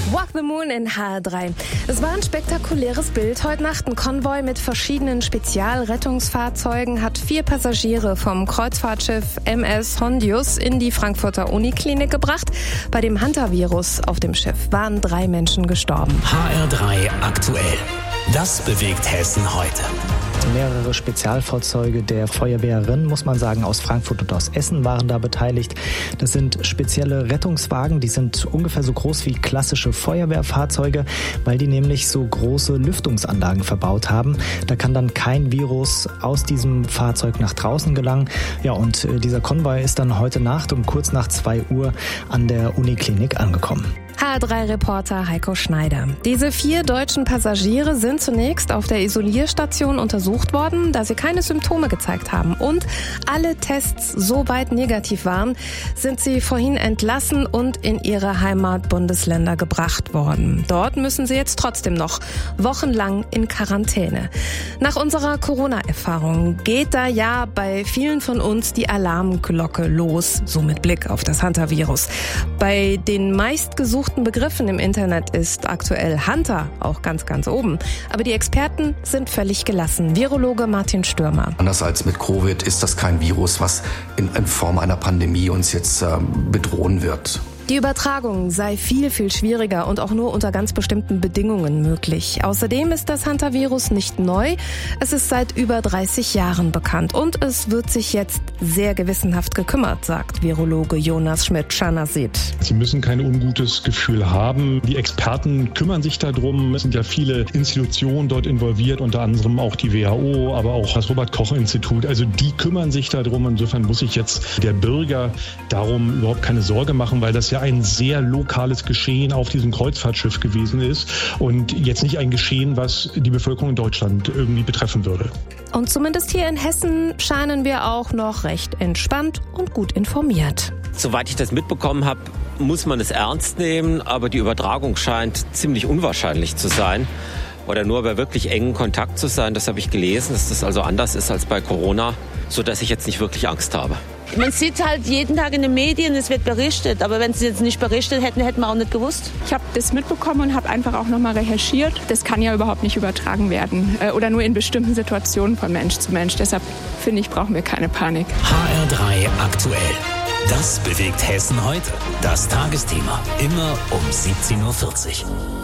Walk the Moon in HR3. Es war ein spektakuläres Bild heute Nacht. Ein Konvoi mit verschiedenen Spezialrettungsfahrzeugen hat 4 Passagiere vom Kreuzfahrtschiff MS Hondius in die Frankfurter Uniklinik gebracht. Bei dem Hantavirus auf dem Schiff waren 3 Menschen gestorben. HR3 aktuell. Das bewegt Hessen heute. Mehrere Spezialfahrzeuge der Feuerwehren, muss man sagen, aus Frankfurt und aus Essen waren da beteiligt. Das sind spezielle Rettungswagen, die sind ungefähr so groß wie klassische Feuerwehrfahrzeuge, weil die nämlich so große Lüftungsanlagen verbaut haben. Da kann dann kein Virus aus diesem Fahrzeug nach draußen gelangen. Ja, und dieser Konvoi ist dann heute Nacht um kurz nach 2 Uhr an der Uniklinik angekommen. HR3-Reporter Heiko Schneider. Diese 4 deutschen Passagiere sind zunächst auf der Isolierstation untersucht worden, da sie keine Symptome gezeigt haben. Und alle Tests so weit negativ waren, sind sie vorhin entlassen und in ihre Heimatbundesländer gebracht worden. Dort müssen sie jetzt trotzdem noch wochenlang in Quarantäne. Nach unserer Corona-Erfahrung geht da ja bei vielen von uns die Alarmglocke los, so mit Blick auf das Hantavirus. Bei den meistgesuchten Begriffen im Internet ist aktuell Hunter auch ganz, ganz oben. Aber die Experten sind völlig gelassen. Virologe Martin Stürmer. Anders als mit Covid ist das kein Virus, was in Form einer Pandemie uns jetzt bedrohen wird. Die Übertragung sei viel, viel schwieriger und auch nur unter ganz bestimmten Bedingungen möglich. Außerdem ist das Hantavirus nicht neu. Es ist seit über 30 Jahren bekannt und es wird sich jetzt sehr gewissenhaft gekümmert, sagt Virologe Jonas Schmidt-Schanasit. Sie müssen kein ungutes Gefühl haben. Die Experten kümmern sich darum. Es sind ja viele Institutionen dort involviert, unter anderem auch die WHO, aber auch das Robert-Koch-Institut. Also die kümmern sich darum. Insofern muss sich jetzt der Bürger darum überhaupt keine Sorge machen, weil das ja ein sehr lokales Geschehen auf diesem Kreuzfahrtschiff gewesen ist und jetzt nicht ein Geschehen, was die Bevölkerung in Deutschland irgendwie betreffen würde. Und zumindest hier in Hessen scheinen wir auch noch recht entspannt und gut informiert. Soweit ich das mitbekommen habe, muss man es ernst nehmen, aber die Übertragung scheint ziemlich unwahrscheinlich zu sein. Oder nur bei wirklich engen Kontakt zu sein, das habe ich gelesen, dass das also anders ist als bei Corona, sodass ich jetzt nicht wirklich Angst habe. Man sieht halt jeden Tag in den Medien, es wird berichtet. Aber wenn sie jetzt nicht berichtet hätten, hätten wir auch nicht gewusst. Ich habe das mitbekommen und habe einfach auch nochmal recherchiert. Das kann ja überhaupt nicht übertragen werden. Oder nur in bestimmten Situationen von Mensch zu Mensch. Deshalb finde ich, brauchen wir keine Panik. HR3 aktuell. Das bewegt Hessen heute. Das Tagesthema. Immer um 17:40 Uhr.